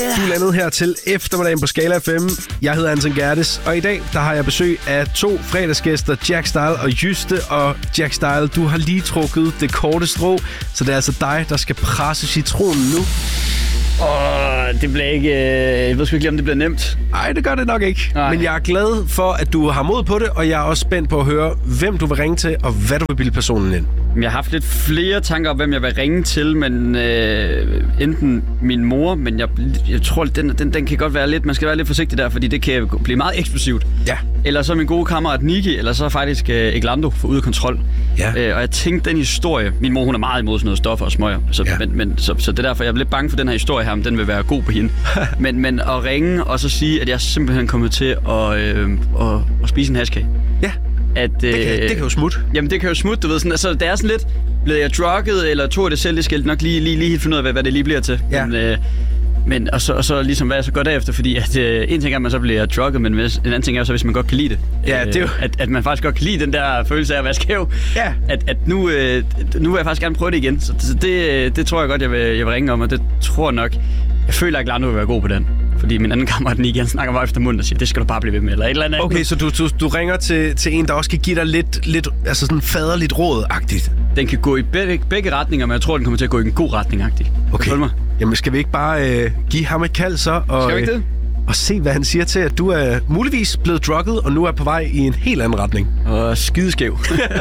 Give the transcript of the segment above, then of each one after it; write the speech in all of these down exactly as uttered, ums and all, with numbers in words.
Du er landet her til eftermiddagen på Skala F M. Jeg hedder Anton Gerdes, og i dag der har jeg besøg af to fredagsgæster, Jack Style og Juste. Og Jack Style, du har lige trukket det korte strå, så det er altså dig, der skal presse citronen nu. Åh, det bliver ikke... Øh, jeg ved sgu ikke lige, om det bliver nemt. Nej, det gør det nok ikke. Nej. Men jeg er glad for, at du har mod på det, og jeg er også spændt på at høre, hvem du vil ringe til, og hvad du vil bilde personen ind. Jeg har haft lidt flere tanker om, hvem jeg vil ringe til, men øh, enten min mor, men jeg, jeg tror, den, den, den kan godt være lidt... Man skal være lidt forsigtig der, fordi det kan blive meget eksplosivt. Ja. Eller så min gode kammerat Niki, eller så faktisk øh, Eglando for Ude af Kontrol. Ja. Øh, og jeg tænkte, den historie... Min mor, hun er meget imod sådan noget stoffer og smøger. Så, Ja. men, men, så, så det er derfor, jeg er lidt bange for den her historie her, om den vil være god på hende. men, men at ringe og så sige, at jeg simpelthen kommet til at, øh, at, at spise en hashkage. Ja, At, øh, det kan, det kan jo smutte. Jamen, det kan jo smutte, du ved. Sådan, altså, det er sådan lidt... Blev jeg drugget, eller tog jeg det selv? Det skal jeg nok lige, lige, lige helt finde ud af, hvad, hvad det lige bliver til. Ja. Men, øh, men og, så, og så ligesom, hvad jeg så gør derefter, fordi at, øh, en ting er, at man så bliver drugget, men hvis, en anden ting er jo så, hvis man godt kan lide det. Ja, det er jo... At, at man faktisk godt kan lide den der følelse af at være skæv. Ja. At, at nu, øh, nu vil jeg faktisk gerne prøve det igen. Så, så det, det tror jeg godt, jeg vil, jeg vil ringe om, og det tror jeg nok... Jeg føler ikke, at Lando vil være god på den. Fordi min anden kammerat, Niki, han snakker mig efter munden og siger, det skal du bare blive ved med, eller et eller andet. Okay, så du, du, du ringer til, til en, der også kan give dig lidt, lidt altså sådan faderligt råd-agtigt. Den kan gå i begge, begge retninger, men jeg tror, den kommer til at gå i en god retning-agtig. Okay. Følg mig. Jamen, skal vi ikke bare øh, give ham et kald så? Og, Skal vi ikke det? øh, og se, hvad han siger til, at du er muligvis blevet drugget, og nu er på vej i en helt anden retning. Og skideskæv.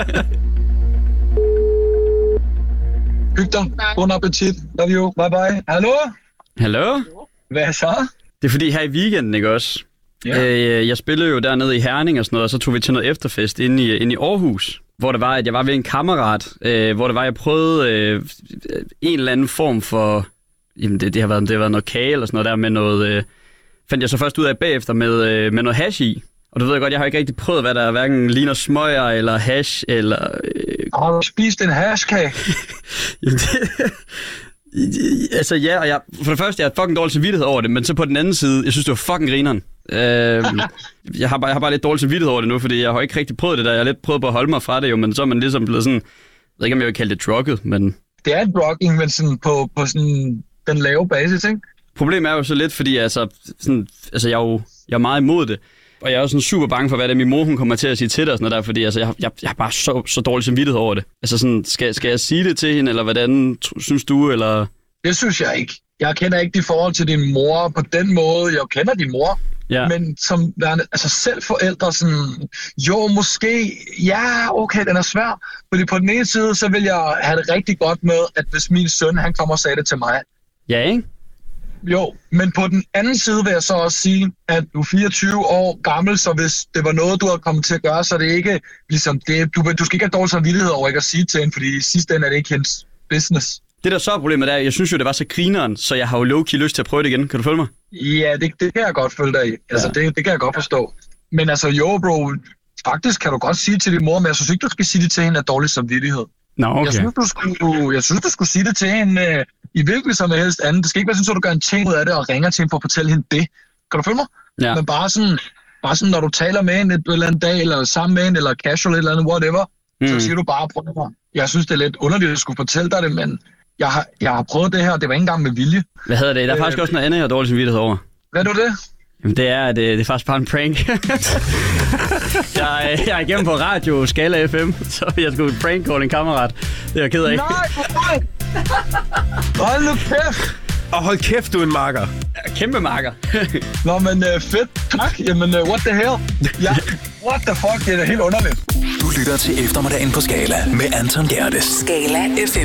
Hyg dig. Bon appetit. Love you. Bye bye. Hallo? Hallo? Hvad så? Det er fordi her i weekenden, ikke også? Ja. Øh, jeg spillede jo dernede i Herning og sådan noget, og så tog vi til noget efterfest inde i, inde i Aarhus, hvor det var, at jeg var ved en kammerat, øh, hvor det var, at jeg prøvede øh, en eller anden form for... Jamen, det, det, har været, det har været noget kage eller sådan noget der med noget... Øh, fandt jeg så først ud af bagefter med, øh, med noget hash i. Og du ved godt, jeg har ikke rigtig prøvet, hvad der hverken ligner smøger eller hash eller... Øh, Har du spist en hashkage? Jamen, det, altså ja, og jeg, for det første, jeg har fucking dårlig samvittighed over det, men så på den anden side, jeg synes, det var fucking grineren. Øh, jeg, har bare, jeg har bare lidt dårlig samvittighed over det nu, fordi jeg har ikke rigtig prøvet det der. Jeg har lidt prøvet på at holde mig fra det jo, men så er man ligesom blevet sådan... Jeg ved ikke, om jeg vil kalde det drugget, men... Det er en drugging, men sådan på, på sådan den lave basis, ikke? Problemet er jo så lidt, fordi altså, sådan, altså jeg, er jo, jeg er meget imod det. Og jeg er også sådan super bange for, hvad det er, min mor hun kommer til at sige til dig og sådan noget der, fordi altså, jeg, jeg, jeg har bare så, så dårlig samvittighed over det. Altså sådan, skal, skal jeg sige det til hende, eller hvordan synes du, eller... Det synes jeg ikke. Jeg kender ikke dit forhold til din mor på den måde. Jeg kender din mor, Ja. men som værende, altså selv forældre sådan, jo måske, ja okay, den er svær. Fordi på den ene side, så vil jeg have det rigtig godt med, at hvis min søn, han kommer og sagde det til mig. Ja, ikke? Jo, men på den anden side vil jeg så også sige, at du er fireogtyve år gammel, så hvis det var noget, du har kommet til at gøre, så er det ikke ligesom det. Du, du skal ikke have dårlig samvittighed over ikke at sige til hende, fordi i sidste ende er det ikke hendes business. Det der så er problemet er, jeg synes jo, det var så grineren, så jeg har jo low-key lyst til at prøve det igen. Kan du følge mig? Ja, det, det kan jeg godt følge dig i. Altså, Ja. det, det kan jeg godt forstå. Men altså, jo bro, faktisk kan du godt sige til din mor, men jeg synes ikke, du skal sige det til hende af dårlig samvittighed. Nå, okay. Jeg synes, du skulle, jeg synes, du skulle sige det til hende øh, i hvilket som helst andet. Det skal ikke være sådan, at du gør en ting ud af det og ringer til hende for at fortælle hende det. Kan du følge mig? Ja. Men bare sådan, bare sådan, når du taler med hende et eller andet dag, eller sammen med hende, eller casual, et eller andet, whatever, mm. så siger du bare, prøv at jeg synes, det er lidt underligt at skulle fortælle dig det, men jeg har, jeg har prøvet det her, og det var ikke engang med vilje. Hvad hedder det? Der er faktisk Øh, også noget andet, jeg har dårlig samvittighed over. Hvad er du det? Jamen, det er, det, det er faktisk bare en prank. jeg, jeg er igennem på radio Skala F M, så jeg skulle prank call en kammerat. Det er jeg ked af. Nej, nej! Hold nu kæft! Og hold kæft, du er en marker. Kæmpe marker. Nå, men uh, fedt. Tak. Jamen, uh, what the hell? Ja, what the fuck? Det er da helt underligt. Du lytter til eftermiddagen på Skala med Anton Gerdes. Skala F M.